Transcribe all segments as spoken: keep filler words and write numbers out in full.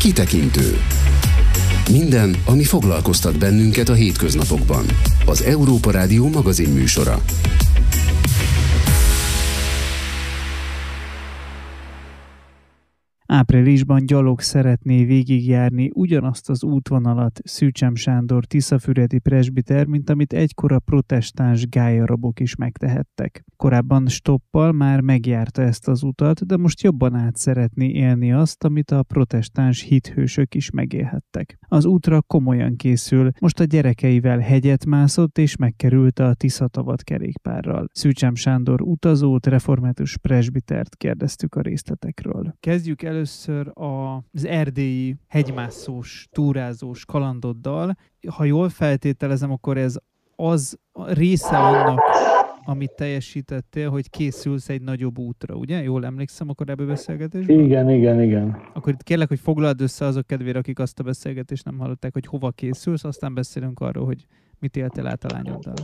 Kitekintő. Minden, ami foglalkoztat bennünket a hétköznapokban. Az Európa Rádió magazinműsora. Áprilisban gyalog szeretné végigjárni ugyanazt az útvonalat Szűcsem Sándor tiszafüredi presbiter, mint amit egykor a protestáns gályarabok is megtehettek. Korábban stoppal már megjárta ezt az utat, de most jobban át szeretné élni azt, amit a protestáns hithősök is megélhettek. Az útra komolyan készül, most a gyerekeivel hegyet mászott és megkerülte a Tiszatavat kerékpárral. Szűcsem Sándor utazót, református presbitert kérdeztük a részletekről. Kezdjük elő Először az erdélyi hegymászós, túrázós kalandoddal. Ha jól feltételezem, akkor ez az része annak, amit teljesítettél, hogy készülsz egy nagyobb útra, ugye? Jól emlékszem a korábbi beszélgetésben? Igen, igen, igen. Akkor itt kérlek, hogy foglald össze azok kedvére, akik azt a beszélgetést nem hallották, hogy hova készülsz, aztán beszélünk arról, hogy mit éltél át a lányoddal.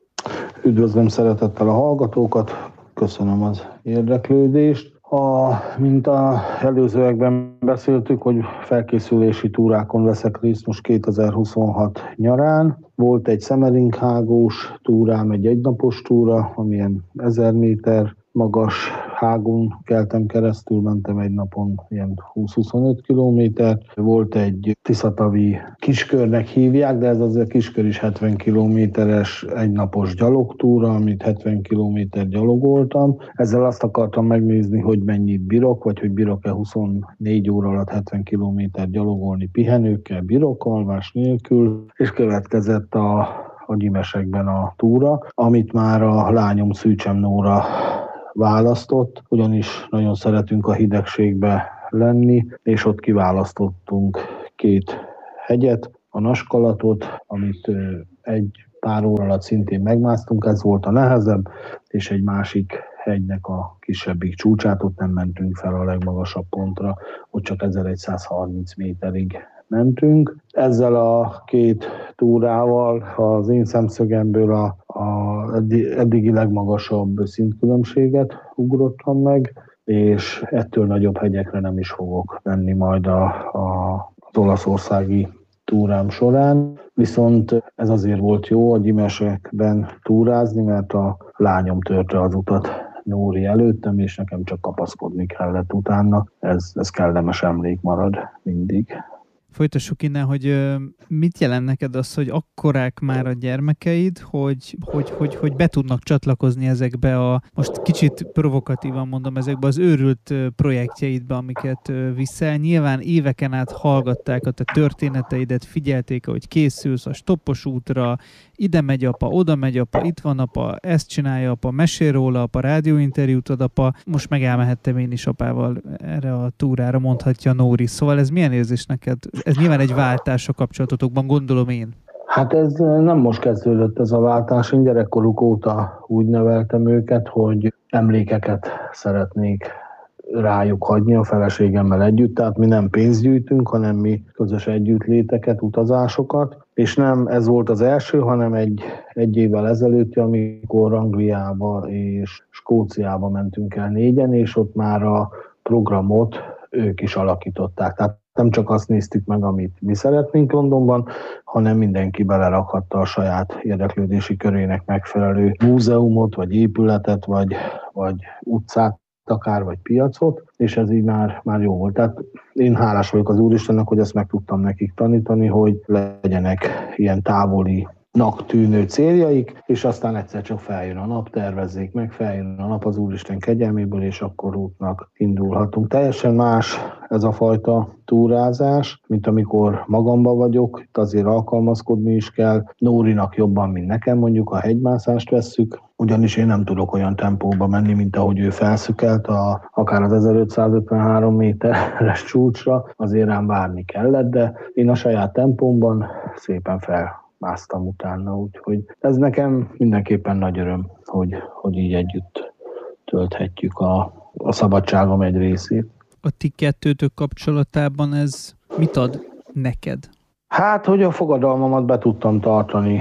Üdvözlöm szeretettel a hallgatókat, köszönöm az érdeklődést. A, mint az előzőekben beszéltük, hogy felkészülési túrákon veszek részt most kétezer-huszonhat nyarán. Volt egy szemerinkhágós túrám, egy egynapos túra, amilyen ezer méter magas hágon keltem keresztül, mentem egy napon ilyen húsz-huszonöt kilométert. Volt egy tiszatavi kiskörnek hívják, de ez azért kiskör is hetven kilométeres egynapos gyalogtúra, amit hetven kilométer gyalogoltam. Ezzel azt akartam megnézni, hogy mennyit bírok, vagy hogy bírok-e huszonnégy óra alatt hetven kilométer gyalogolni pihenőkkel, bírok alvás nélkül, és következett a, a Gyimesekben a túra, amit már a lányom Szűcsem Nóra választott, ugyanis nagyon szeretünk a hidegségbe lenni, és ott kiválasztottunk két hegyet, a Naskalatot, amit egy pár óra alatt szintén megmásztunk, ez volt a nehezebb, és egy másik hegynek a kisebbik csúcsát, ott nem mentünk fel a legmagasabb pontra, ott csak ezerszázharminc méterig mentünk. Ezzel a két túrával az én szemszögemből a, a eddigi legmagasabb szintkülönbséget ugrottam meg, és ettől nagyobb hegyekre nem is fogok menni majd a, a, az olaszországi túrám során. Viszont ez azért volt jó a Gyimesekben túrázni, mert a lányom törte az utat Nóri előttem, és nekem csak kapaszkodni kellett utána. Ez, ez kellemes emlék marad mindig. Folytassuk innen, hogy mit jelent neked az, hogy akkorák már a gyermekeid, hogy, hogy, hogy, hogy be tudnak csatlakozni ezekbe a, most kicsit provokatívan mondom, ezekbe az őrült projektjeidbe, amiket viszel. Nyilván éveken át hallgatták a te történeteidet, figyelték, hogy készülsz a stoppos útra, ide megy apa, oda megy apa, itt van apa, ezt csinálja apa, mesél róla apa, rádióinterjút ad apa, most meg elmehettem én is apával erre a túrára, mondhatja Nóri. Szóval ez milyen érzés neked? Ez nyilván egy váltás a kapcsolatotokban, gondolom én. Hát ez nem most kezdődött ez a váltás, én gyerekkoruk óta úgy neveltem őket, hogy emlékeket szeretnék rájuk hagyni a feleségemmel együtt, tehát mi nem pénzt gyűjtünk, hanem mi közös együttléteket, utazásokat, és nem ez volt az első, hanem egy, egy évvel ezelőtt, amikor Angliába és Skóciába mentünk el négyen, és ott már a programot ők is alakították. Tehát nem csak azt néztük meg, amit mi szeretnénk Londonban, hanem mindenki belerakhatta a saját érdeklődési körének megfelelő múzeumot, vagy épületet, vagy, vagy utcát, akár vagy piacot, és ez így már, már jó volt. Tehát én hálás vagyok az Úristennek, hogy ezt meg tudtam nekik tanítani, hogy legyenek ilyen távolinak tűnő céljaik, és aztán egyszer csak feljön a nap, tervezzék meg, feljön a nap az Úristen kegyelméből, és akkor útnak indulhatunk. Teljesen más ez a fajta túrázás, mint amikor magamba vagyok, itt azért alkalmazkodni is kell. Nórinak jobban, mint nekem, mondjuk a hegymászást vesszük, ugyanis én nem tudok olyan tempóba menni, mint ahogy ő felszükelt, a, akár az ezerötszázötvenhárom méteres csúcsra, azért rám várni kellett, de én a saját tempómban szépen felmásztam utána, úgyhogy ez nekem mindenképpen nagy öröm, hogy, hogy így együtt tölthetjük a, a szabadságom egy részét. A ti kettőtök kapcsolatában ez mit ad neked? Hát, hogy a fogadalmamat be tudtam tartani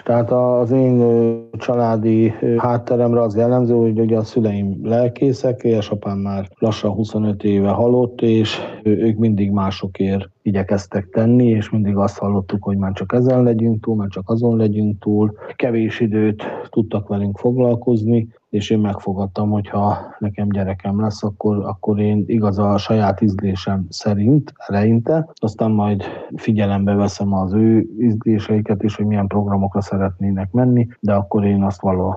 Tehát az én családi hátteremre az jellemző, hogy ugye a szüleim lelkészek, édesapám már lassan huszonöt éve halott, és ők mindig másokért igyekeztek tenni, és mindig azt hallottuk, hogy már csak ezen legyünk túl, már csak azon legyünk túl. Kevés időt tudtak velünk foglalkozni, és én megfogadtam, hogy ha nekem gyerekem lesz, akkor, akkor én igaz a saját ízlésem szerint eleinte, aztán majd figyelembe veszem az ő ízléseiket is, hogy milyen programokra szeretnének menni, de akkor én azt való,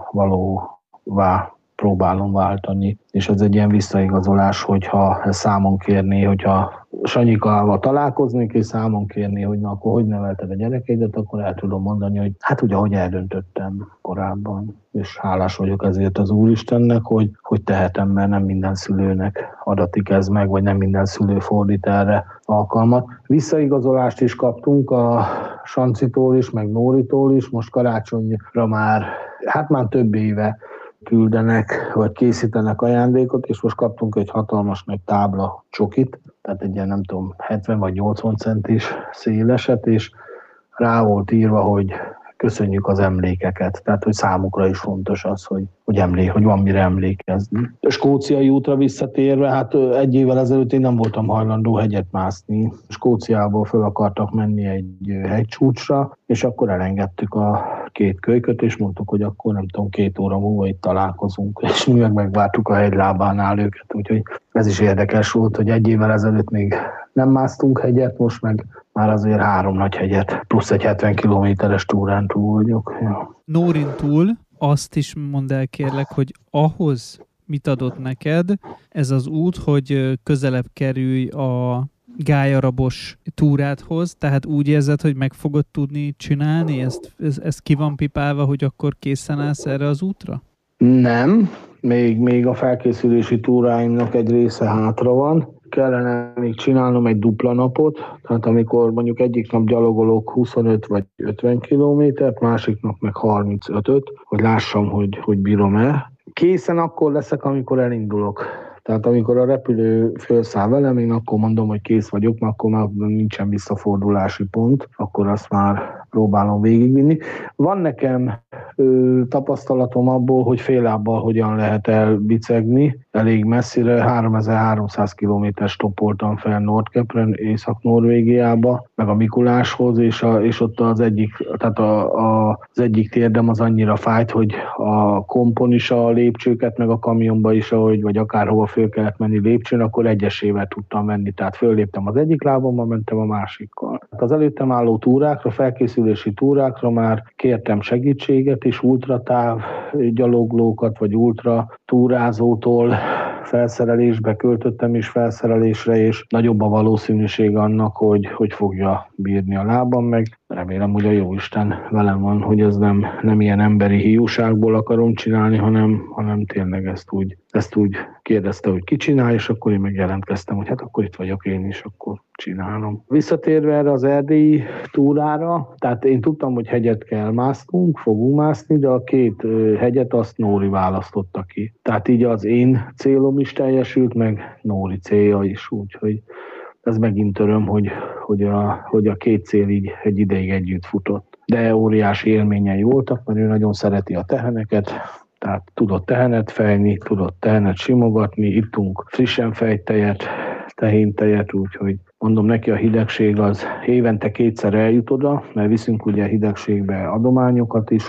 valóvá próbálom váltani. És ez egy ilyen visszaigazolás, hogyha számon kérné, hogyha Sanyikával találkoznék, és számon kérné, hogy na, akkor hogy nevelted a gyerekeidet, akkor el tudom mondani, hogy hát ugye, ahogy eldöntöttem korábban, és hálás vagyok ezért az Úristennek, hogy, hogy tehetem, mert nem minden szülőnek adatik ez meg, vagy nem minden szülő fordít erre alkalmat. Visszaigazolást is kaptunk a Sancitól is, meg Nóritól is, most karácsonyra már, hát már több éve küldenek, vagy készítenek ajándékot, és most kaptunk egy hatalmas nagy tábla csokit, tehát egy ilyen nem tudom, hetven vagy nyolcvan centis széleset, és rá volt írva, hogy köszönjük az emlékeket. Tehát, hogy számukra is fontos az, hogy, hogy, emlék, hogy van mire emlékezni. A skóciai útra visszatérve, hát egy évvel ezelőtt én nem voltam hajlandó hegyet mászni. Skóciából föl akartak menni egy hegycsúcsra, és akkor elengedtük a két kölyköt, és mondtuk, hogy akkor nem tudom, két óra múlva itt találkozunk, és mi meg megvártuk a hegylábánál őket. Úgyhogy ez is érdekes volt, hogy egy évvel ezelőtt még nem másztunk hegyet, most meg már azért három nagy hegyet, plusz egy hetven kilométeres túrán túl vagyok. Ja. Nórin túl azt is mondd el kérlek, hogy ahhoz mit adott neked ez az út, hogy közelebb kerülj a gályarabos túrádhoz, tehát úgy érzed, hogy meg fogod tudni csinálni? Ezt, ez, ez ki van pipálva, hogy akkor készen állsz erre az útra? Nem, még, még a felkészülési túráimnak egy része hátra van. Kellene még csinálnom egy dupla napot, tehát amikor mondjuk egyik nap gyalogolok huszonöt vagy ötven kilométert, másik nap meg harmincötöt, hogy lássam, hogy, hogy bírom-e. Készen akkor leszek, amikor elindulok. Tehát amikor a repülő felszáll velem, én akkor mondom, hogy kész vagyok, mert akkor már nincsen visszafordulási pont, akkor azt már próbálom végigvinni. Van nekem ö, tapasztalatom abból, hogy fél lábbal hogyan lehet elbicegni, elég messzire, háromezer-háromszáz kilométer stoppoltam fel Nordkapren, Észak-Norvégiába, meg a Mikuláshoz, és, a, és ott az egyik, tehát a, a, az egyik térdem az annyira fájt, hogy a kompon is a lépcsőket, meg a kamionba is, ahogy, vagy akárhova föl kellett menni lépcsőn, akkor egyesével tudtam menni, tehát fölléptem az egyik lábommal, mentem a másikkal. Az előttem álló túrákra, felkészülési túrákra már kértem segítséget is, ultratáv gyaloglókat, vagy ultra túrázótól felszerelésbe költöttem is felszerelésre, és nagyobb a valószínűség annak, hogy, hogy fogja bírni a lábam, meg remélem, hogy a Jóisten velem van, hogy ez nem, nem ilyen emberi hiúságból akarom csinálni, hanem, hanem tényleg ezt úgy, ezt úgy kérdezte, hogy ki csinál, és akkor én megjelentkeztem, hogy hát akkor itt vagyok én is, akkor csinálom. Visszatérve erre az erdélyi túrára, tehát én tudtam, hogy hegyet kell másznunk, fogunk mászni, de a két hegyet azt Nóri választotta ki. Tehát így az én célom is teljesült, meg Nóri célja is, úgyhogy ez megint öröm, hogy, hogy, a, hogy a két cél így egy ideig együtt futott. De óriási élményei voltak, mert ő nagyon szereti a teheneket, tehát tudott tehenet fejni, tudott tehenet simogatni, ittunk frissen fejt tejet, tehéntejet, úgyhogy mondom neki, a hidegség az évente kétszer eljut oda, mert viszünk ugye hidegségbe adományokat is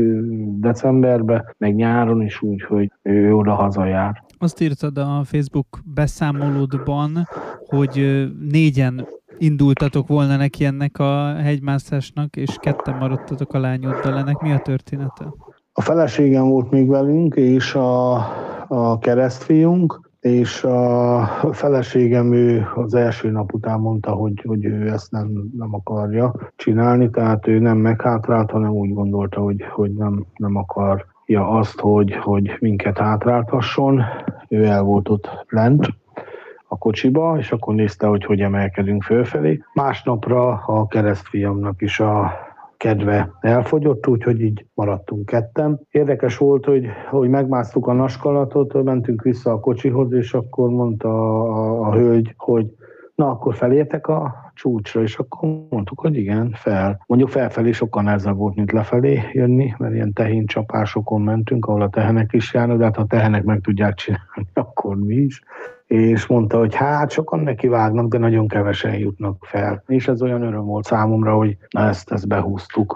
decemberbe, meg nyáron is, úgyhogy ő oda hazajár. Azt írtad a Facebook beszámolódban, hogy négyen indultatok volna neki ennek a hegymászásnak, és ketten maradtatok a lányoddal. Ennek mi a története? A feleségem volt még velünk, és a, a keresztfiunk, és a feleségem ő az első nap után mondta, hogy, hogy ő ezt nem, nem akarja csinálni, tehát ő nem meghátrált, hanem úgy gondolta, hogy, hogy nem, nem akarja azt, hogy, hogy minket hátráltasson. Ő el volt ott lent a kocsiba, és akkor nézte, hogy hogy emelkedünk fölfelé. Másnapra a keresztfiamnak is a kedve elfogyott, úgyhogy így maradtunk ketten. Érdekes volt, hogy, hogy megmásztuk a Naskalatot, mentünk vissza a kocsihoz, és akkor mondta a, a, a hölgy, hogy na akkor felértek a csúcsra, és akkor mondtuk, hogy igen, fel. Mondjuk felfelé sokkal nehezebb volt, mint lefelé jönni, mert ilyen tehén csapásokon mentünk, ahol a tehenek is járnak, de hát ha a tehenek meg tudják csinálni, akkor mi is. És mondta, hogy hát sokan neki vágnak, de nagyon kevesen jutnak fel. És ez olyan öröm volt számomra, hogy na ezt, ezt behúztuk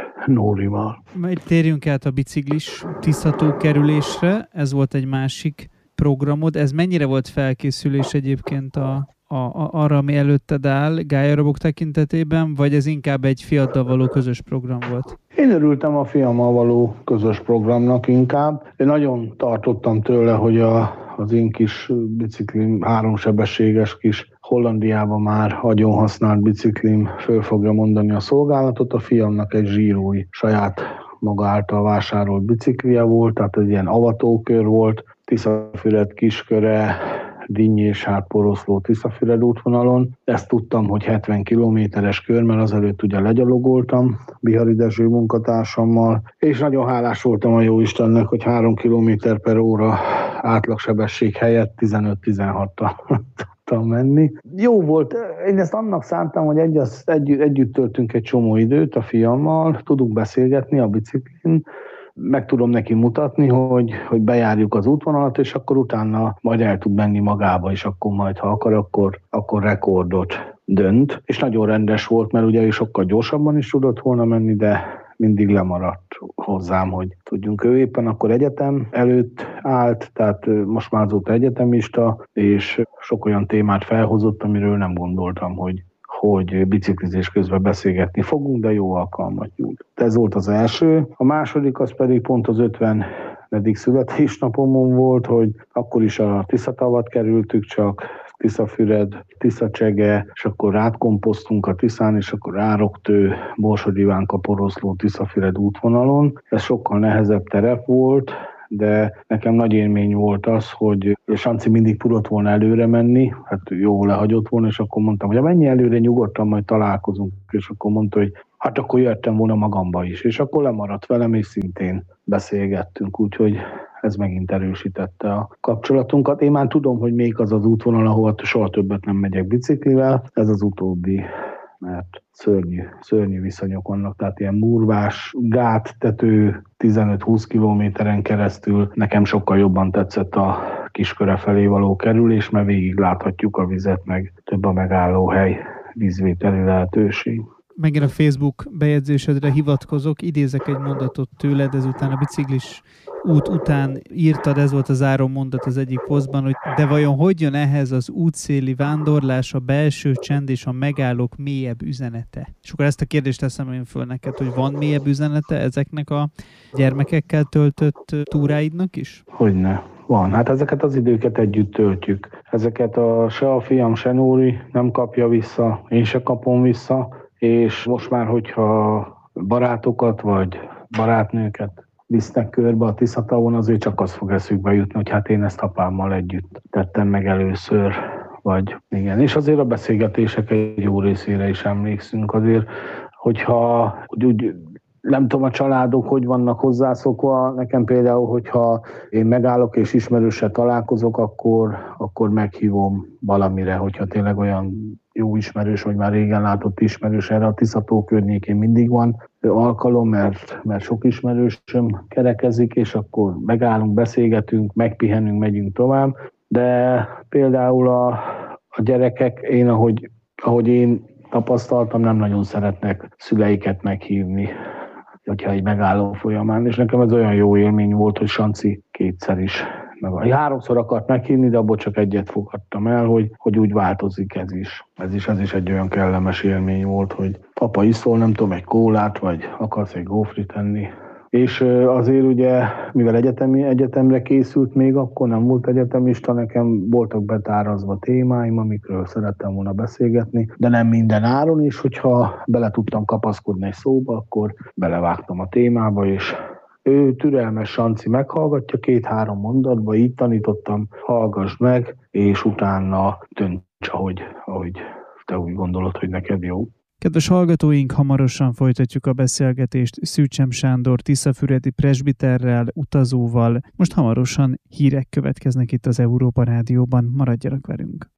Nórival. Majd térjünk át a biciklis Tisza-tó kerülésre, ez volt egy másik programod. Ez mennyire volt felkészülés egyébként a, a, a, arra, ami előtted áll gályarabok tekintetében, vagy ez inkább egy fiatal való közös program volt? Én örültem a fiammal való közös programnak inkább. Én nagyon tartottam tőle, hogy a, az én kis biciklim, háromsebességes kis Hollandiában már agyon használt biciklim föl fogja mondani a szolgálatot. A fiamnak egy zsírói saját maga által vásárolt biciklije volt, tehát egy ilyen avatókör volt, Tiszafüred kisköre, Dinnyi és hát Poroszló Tiszafüred útvonalon. Ezt tudtam, hogy hetven kilométeres kör, mert azelőtt ugye legyalogoltam Bihari Dezső munkatársammal, és nagyon hálás voltam a jóistennek, hogy három kilométer per óra átlagsebesség helyett tizenöt-tizenhattal tudtam menni. Jó volt, én ezt annak szántam, hogy egy, egy, együtt töltünk egy csomó időt a fiammal, tudunk beszélgetni a biciklin, meg tudom neki mutatni, hogy, hogy bejárjuk az útvonalat, és akkor utána majd el tud menni magába, és akkor majd, ha akar, akkor, akkor rekordot dönt. És nagyon rendes volt, mert ugye sokkal gyorsabban is tudott volna menni, de mindig lemaradt hozzám, hogy tudjunk. Ő éppen akkor egyetem előtt állt, tehát most már azóta egyetemista, és sok olyan témát felhozott, amiről nem gondoltam, hogy hogy biciklizés közben beszélgetni fogunk, de jó alkalmat nyújt. Ez volt az első. A második az pedig pont az ötvenedik születésnapomon volt, hogy akkor is a Tiszatavat kerültük csak, Tiszafüred, Tiszacsege, és akkor átkomposztunk a Tiszán, és akkor Rároktő, Borsod Ivánka, Poroszló, Tiszafüred útvonalon. Ez sokkal nehezebb terep volt, de nekem nagy élmény volt az, hogy Sanci mindig tudott volna előre menni, hát jó lehagyott volna, és akkor mondtam, hogy menj előre, nyugodtan, majd találkozunk, és akkor mondta, hogy hát akkor jöttem volna magamba is, és akkor lemaradt velem, és szintén beszélgettünk, úgyhogy ez megint erősítette a kapcsolatunkat. Én már tudom, hogy még az az útvonal, ahol soha többet nem megyek biciklivel, ez az utóbbi, mert szörnyű, szörnyű viszonyok vannak, tehát ilyen murvás, gáttető tizenöt-húsz kilométeren keresztül. Nekem sokkal jobban tetszett a Kisköre felé való kerülés, mert végig láthatjuk a vizet, meg több a megállóhely, vízvételi lehetőség. Megint a Facebook bejegyzésedre hivatkozok, idézek egy mondatot tőled, ezután a biciklis út után írtad, ez volt a záró mondat az egyik posztban, hogy de vajon hogy jön ehhez az útszéli vándorlás, a belső csend és a megállók mélyebb üzenete? És akkor ezt a kérdést teszem én föl neked, hogy van mélyebb üzenete ezeknek a gyermekekkel töltött túráidnak is? Hogyne. Van, hát ezeket az időket együtt töltjük. Ezeket a, se a fiam, se Nóri nem kapja vissza, én se kapom vissza, és most már, hogyha barátokat vagy barátnőket visznek körbe a Tiszatavon, azért csak az fog eszükbe jutni, hogy hát én ezt apámmal együtt tettem meg először, vagy igen. És azért a beszélgetések egy jó részére is emlékszünk azért, hogyha hogy úgy, nem tudom, a családok hogy vannak hozzászokva, nekem például, hogyha én megállok és ismerőssel találkozok, akkor, akkor meghívom valamire, hogyha tényleg olyan jó ismerős, vagy már régen látott ismerős, erre a Tisza-tó környékén mindig van alkalom, mert, mert sok ismerősöm kerekezik, és akkor megállunk, beszélgetünk, megpihenünk, megyünk tovább. De például a, a gyerekek, én ahogy, ahogy én tapasztaltam, nem nagyon szeretnek szüleiket meghívni, hogyha egy megálló folyamán, és nekem ez olyan jó élmény volt, hogy Sanci kétszer is, meg háromszor akart meghívni, de abból csak egyet fogadtam el, hogy, hogy úgy változik ez is. Ez is, ez is egy olyan kellemes élmény volt, hogy apa iszol, nem tudom, egy kólát, vagy akarsz egy gófrit enni. És azért ugye, mivel egyetemi, egyetemre készült még, akkor nem volt egyetemista, nekem voltak betárazva témáim, amikről szerettem volna beszélgetni, de nem minden áron is, hogyha bele tudtam kapaszkodni egy szóba, akkor belevágtam a témába, és ő türelmes Sanci meghallgatja két-három mondatba, így tanítottam, hallgass meg, és utána dönts, ahogy, ahogy te úgy gondolod, hogy neked jó. Kedves hallgatóink, hamarosan folytatjuk a beszélgetést Szűcsem Sándor tiszafüredi presbiterrel, utazóval. Most hamarosan hírek következnek itt az Európa Rádióban, maradjanak velünk.